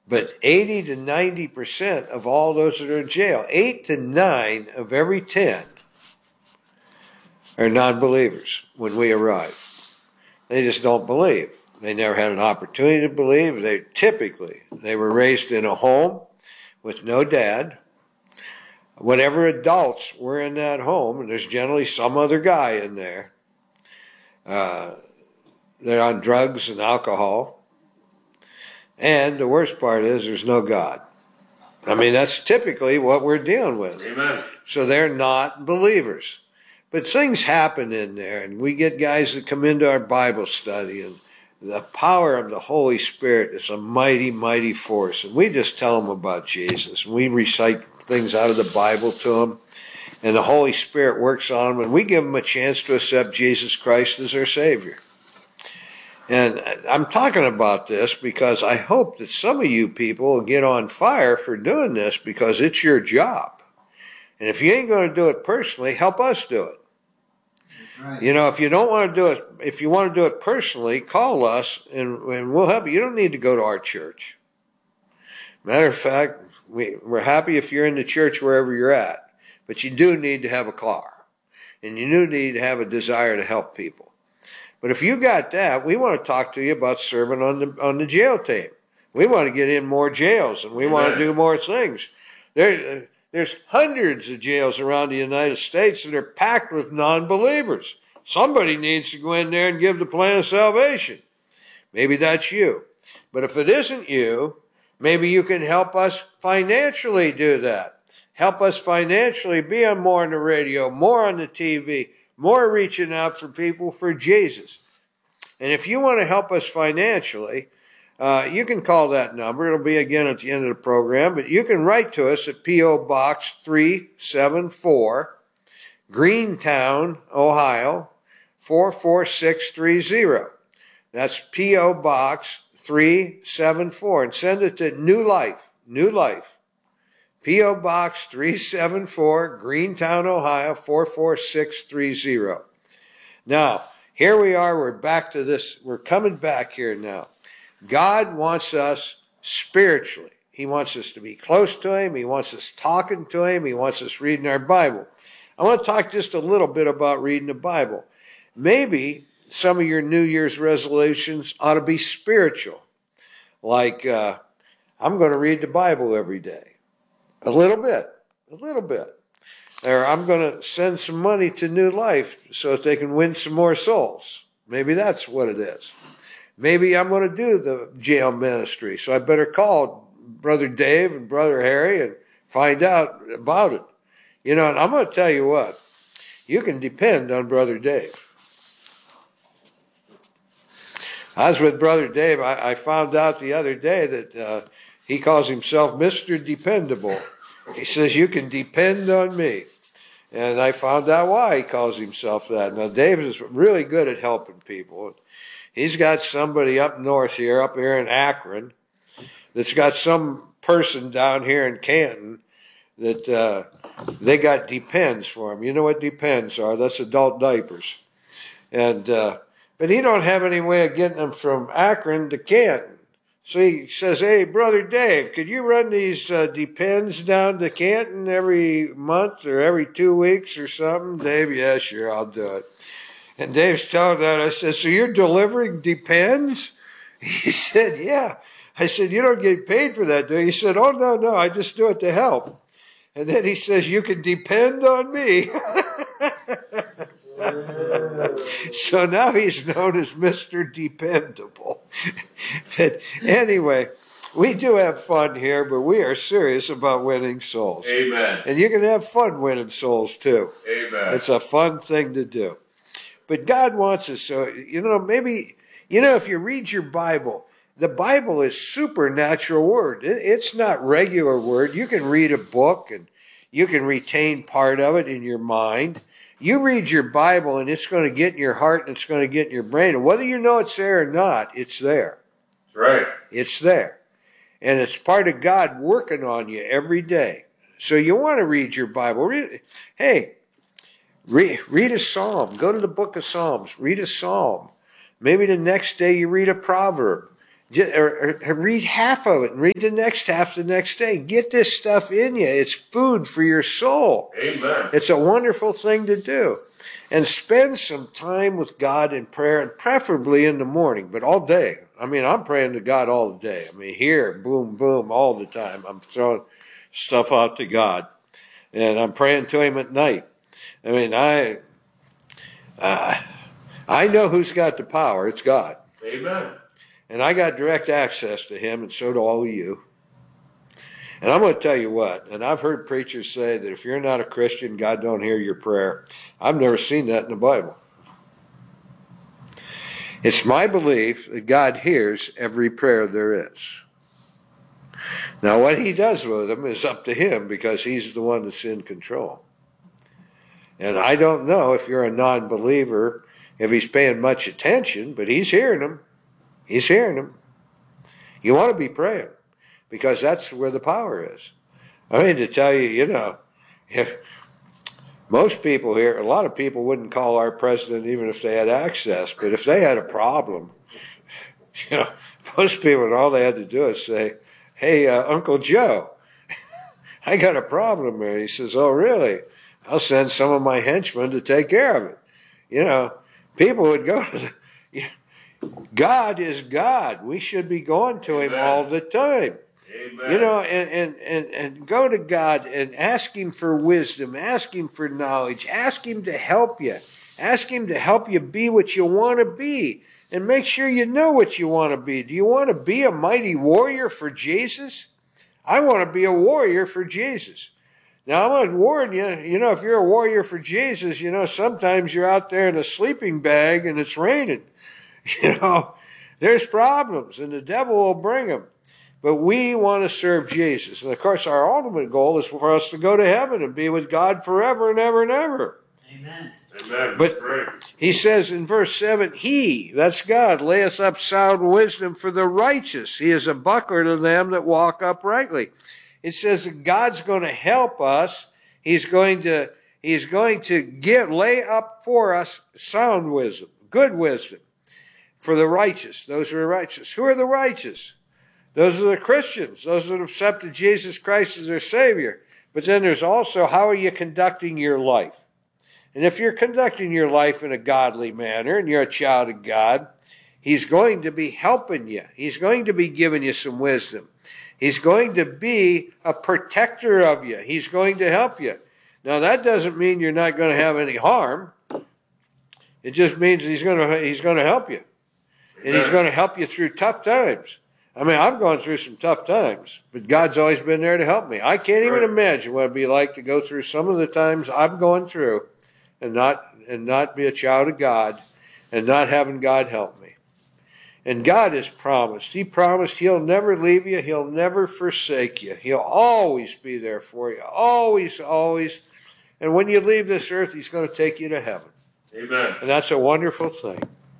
But 80 to 90% of all those that are in jail, 8 to 9 of every 10 are non-believers when we arrive. They just don't believe. They never had an opportunity to believe. They were raised in a home with no dad. Whatever adults were in that home, and there's generally some other guy in there, they're on drugs and alcohol. And the worst part is there's no God. I mean, that's typically what we're dealing with. Amen. So they're not believers. But things happen in there, and we get guys that come into our Bible study, and the power of the Holy Spirit is a mighty, mighty force. And we just tell them about Jesus. And we recite things out of the Bible to them, and the Holy Spirit works on them, and we give them a chance to accept Jesus Christ as their Savior. And I'm talking about this because I hope that some of you people will get on fire for doing this because it's your job. And if you ain't going to do it personally, help us do it. Right. You know, if you don't want to do it, if you want to do it personally, call us and we'll help you. You don't need to go to our church. Matter of fact, we're happy if you're in the church wherever you're at, but you do need to have a car, and you do need to have a desire to help people. But if you got that, we want to talk to you about serving on the jail team. We want to get in more jails, and we want to do more things. There's hundreds of jails around the United States that are packed with non-believers. Somebody needs to go in there and give the plan of salvation. Maybe that's you. But if it isn't you, maybe you can help us financially do that. Help us financially be on more on the radio, more on the TV, more reaching out for people for Jesus. And if you want to help us financially, you can call that number. It'll be again at the end of the program. But you can write to us at P.O. Box 374, Greentown, Ohio, 44630. That's P.O. Box 374. And send it to New Life. New Life. P.O. Box 374, Greentown, Ohio, 44630. Now, here we are. We're back to this. We're coming back here now. God wants us spiritually. He wants us to be close to Him. He wants us talking to Him. He wants us reading our Bible. I want to talk just a little bit about reading the Bible. Maybe some of your New Year's resolutions ought to be spiritual. Like, I'm going to read the Bible every day. A little bit. Or I'm going to send some money to New Life so that they can win some more souls. Maybe that's what it is. Maybe I'm going to do the jail ministry, so I better call Brother Dave and Brother Harry and find out about it. You know, and I'm going to tell you what, you can depend on Brother Dave. I was with Brother Dave. I found out the other day that he calls himself Mr. Dependable. He says, you can depend on me. And I found out why he calls himself that. Now, Dave is really good at helping people. He's got somebody up north here, up here in Akron, that's got some person down here in Canton that they got Depends for him. You know what Depends are? That's adult diapers. And but he don't have any way of getting them from Akron to Canton. So he says, hey, Brother Dave, could you run these Depends down to Canton every month or every 2 weeks or something? Dave, yeah, sure, I'll do it. And Dave's telling that, I said, so you're delivering Depends? He said, yeah. I said, you don't get paid for that, do you? He said, oh, no, I just do it to help. And then he says, you can depend on me. So now he's known as Mr. Dependable. But anyway, we do have fun here, but we are serious about winning souls. Amen. And you can have fun winning souls too. Amen. It's a fun thing to do. But God wants us, so, maybe, if you read your Bible, the Bible is supernatural word. It's not regular word. You can read a book and you can retain part of it in your mind. You read your Bible and it's going to get in your heart and it's going to get in your brain. And whether you know it's there or not, it's there. That's right. It's there. And it's part of God working on you every day. So you want to read your Bible. Read a psalm. Go to the book of Psalms. Read a psalm. Maybe the next day you read a proverb. Or read half of it and read the next half the next day. Get this stuff in you. It's food for your soul. Amen. It's a wonderful thing to do. And spend some time with God in prayer, and preferably in the morning, but all day. I mean, I'm praying to God all day. I mean, here, boom, boom, all the time. I'm throwing stuff out to God. And I'm praying to Him at night. I mean, I know who's got the power. It's God. Amen. And I got direct access to Him, and so do all of you. And I'm going to tell you what, and I've heard preachers say that if you're not a Christian, God don't hear your prayer. I've never seen that in the Bible. It's my belief that God hears every prayer there is. Now, what He does with them is up to Him, because He's the one that's in control. And I don't know if you're a non-believer, if He's paying much attention, but He's hearing them. He's hearing them. You want to be praying, because that's where the power is. I mean, to tell you, if most people here, a lot of people wouldn't call our president even if they had access, but if they had a problem, most people, all they had to do is say, hey, Uncle Joe, I got a problem here. He says, oh, really? I'll send some of my henchmen to take care of it. People would go to God is God. We should be going to Him all the time. Amen. And go to God and ask Him for wisdom, ask Him for knowledge, ask Him to help you. Ask Him to help you be what you want to be, and make sure you know what you want to be. Do you want to be a mighty warrior for Jesus? I want to be a warrior for Jesus. Now, I'm going to warn you, if you're a warrior for Jesus, sometimes you're out there in a sleeping bag and it's raining. There's problems, and the devil will bring them. But we want to serve Jesus. And, of course, our ultimate goal is for us to go to heaven and be with God forever and ever and ever. Amen. Amen. But He says in verse 7, He, that's God, layeth up sound wisdom for the righteous. He is a buckler to them that walk uprightly. It says that God's going to help us. He's going to lay up for us sound wisdom, good wisdom for the righteous, those who are righteous. Who are the righteous? Those are the Christians, those that have accepted Jesus Christ as their Savior. But then there's also, how are you conducting your life? And if you're conducting your life in a godly manner and you're a child of God, He's going to be helping you. He's going to be giving you some wisdom. He's going to be a protector of you. He's going to help you. Now, that doesn't mean you're not going to have any harm. It just means He's going to help you. And He's going to help you through tough times. I mean, I've gone through some tough times, but God's always been there to help me. I can't even imagine what it'd be like to go through some of the times I'm going through and not be a child of God and not having God help me. And God has promised. He promised He'll never leave you. He'll never forsake you. He'll always be there for you. Always, always. And when you leave this earth, He's going to take you to heaven. Amen. And that's a wonderful thing.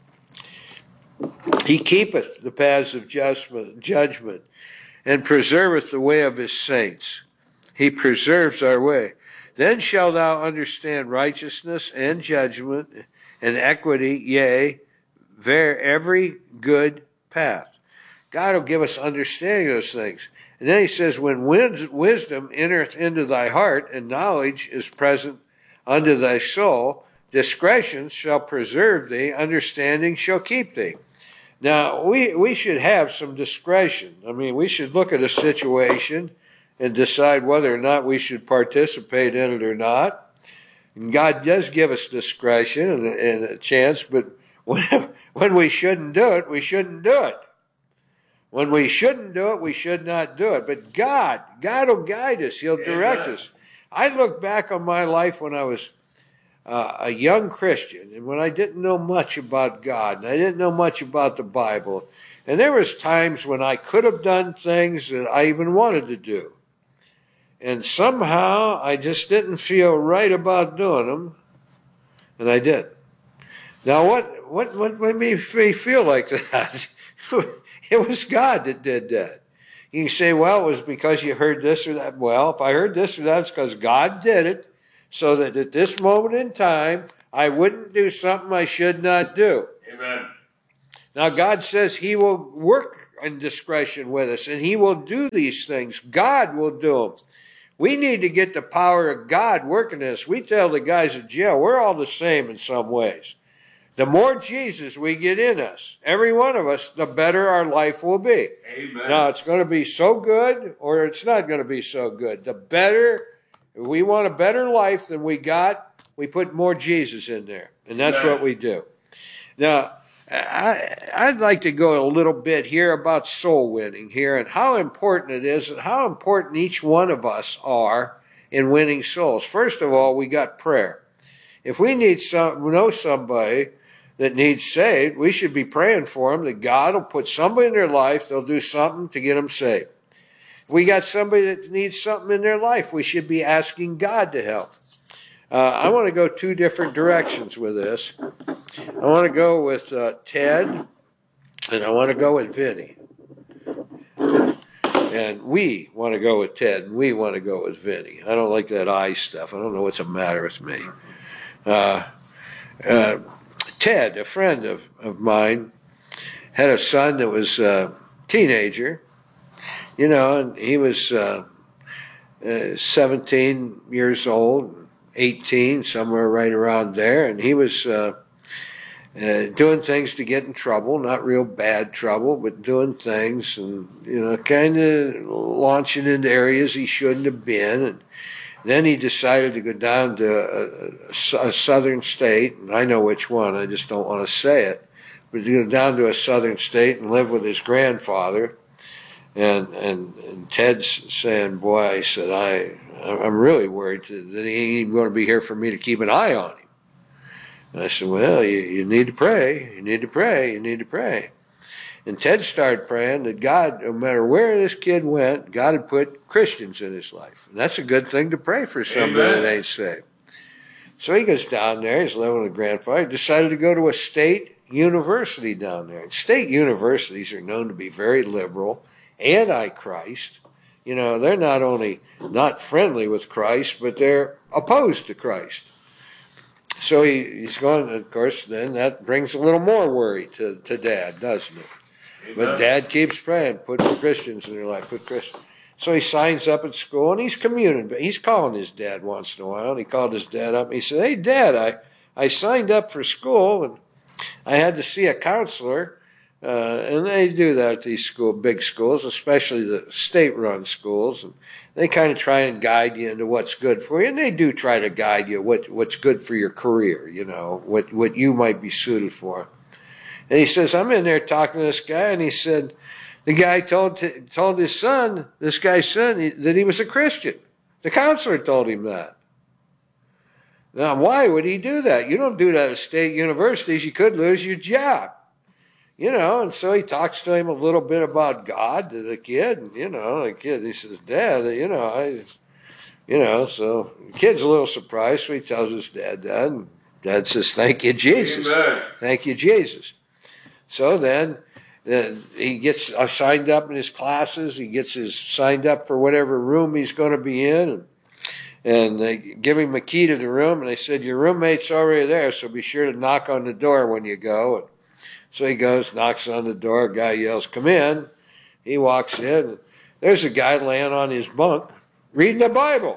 He keepeth the paths of judgment, and preserveth the way of His saints. He preserves our way. Then shalt thou understand righteousness and judgment and equity, yea, every good path. God will give us understanding of those things. And then He says, when wisdom entereth into thy heart, and knowledge is present unto thy soul, discretion shall preserve thee, understanding shall keep thee. Now, we should have some discretion. I mean, we should look at a situation and decide whether or not we should participate in it or not. And God does give us discretion and a chance, but when we shouldn't do it, we shouldn't do it. When we shouldn't do it, we should not do it. But God will guide us. He'll direct us. I look back on my life when I was a young Christian, and when I didn't know much about God, and I didn't know much about the Bible, and there was times when I could have done things that I even wanted to do, and somehow I just didn't feel right about doing them, and I did. Now, what made me feel like that? It was God that did that. You can say, well, it was because you heard this or that. Well, if I heard this or that, it's because God did it, so that at this moment in time, I wouldn't do something I should not do. Amen. Now, God says He will work indiscretion with us, and he will do these things. God will do them. We need to get the power of God working in us. We tell the guys in jail, we're all the same in some ways. The more Jesus we get in us, every one of us, the better our life will be. Amen. Now, it's going to be so good or it's not going to be so good. The better, if we want a better life than we got, we put more Jesus in there. And that's what we do. Now, I'd like to go a little bit here about soul winning here and how important it is and how important each one of us are in winning souls. First of all, we got prayer. If we know somebody that needs saved, we should be praying for them that God will put somebody in their life, they'll do something to get them saved. If we got somebody that needs something in their life, we should be asking God to help. I want to go two different directions with this. I want to go with Ted, and I want to go with Vinny. And we want to go with Ted, and we want to go with Vinny. I don't like that I stuff. I don't know what's the matter with me. Ted, a friend of mine, had a son that was a teenager, and he was 17 years old, 18, somewhere right around there, and he was doing things to get in trouble, not real bad trouble, but doing things and, kind of launching into areas he shouldn't have been. And then he decided to go down to a southern state, and I know which one, I just don't want to say it, but to go down to a southern state and live with his grandfather. And Ted's saying, boy, he said, I'm really worried that he ain't going to be here for me to keep an eye on him. And I said, well, you need to pray. You need to pray. You need to pray. And Ted started praying that God, no matter where this kid went, God had put Christians in his life. And that's a good thing to pray for somebody that ain't saved. So he goes down there. He's living with a grandfather. He decided to go to a state university down there. And state universities are known to be very liberal, anti-Christ. They're not only not friendly with Christ, but they're opposed to Christ. So he's going, of course, then that brings a little more worry to Dad, doesn't it? Amen. But Dad keeps praying, put Christians in their life, put Christians. So he signs up at school, and he's communing, but he's calling his dad once in a while. And he called his dad up, and he said, hey, Dad, I signed up for school, and I had to see a counselor. And they do that at these big schools, especially the state-run schools. And they kind of try and guide you into what's good for you. And they do try to guide you what's good for your career, what you might be suited for. And he says, I'm in there talking to this guy, and he said, the guy told his son, this guy's son, that he was a Christian. The counselor told him that. Now, why would he do that? You don't do that at state universities. You could lose your job. And so he talks to him a little bit about God to the kid, and, the kid, he says, Dad, so the kid's a little surprised, so he tells his dad that, and Dad says, thank you, Jesus. Amen. Thank you, Jesus. So then he gets signed up in his classes, he gets signed up for whatever room he's going to be in, and they give him a key to the room, and they said, your roommate's already there, so be sure to knock on the door when you go. So he goes, knocks on the door, guy yells, come in. He walks in. There's a guy laying on his bunk reading the Bible.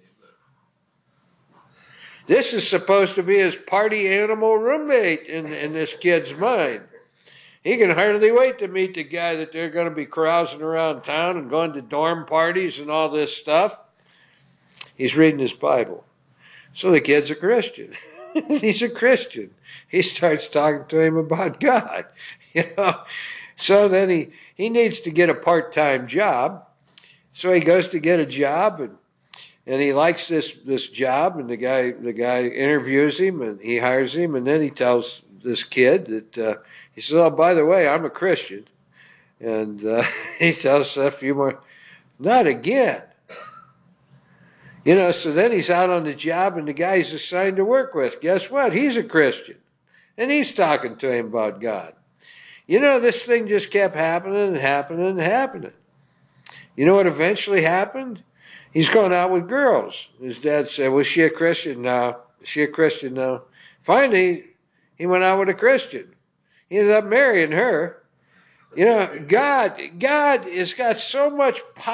This is supposed to be his party animal roommate in this kid's mind. He can hardly wait to meet the guy that they're going to be carousing around town and going to dorm parties and all this stuff. He's reading his Bible. So the kid's a Christian. He's a Christian. He starts talking to him about God. So then he needs to get a part-time job. So he goes to get a job, and he likes this job, and the guy interviews him, and he hires him, and then he tells this kid that he says, oh, by the way, I'm a Christian. And he tells a few more, not again. So then he's out on the job, and the guy he's assigned to work with, guess what? He's a Christian. And he's talking to him about God. This thing just kept happening and happening and happening. You know what eventually happened? He's going out with girls. His dad said, was she a Christian? No. Is she a Christian? No. Finally, he went out with a Christian. He ended up marrying her. God has got so much power.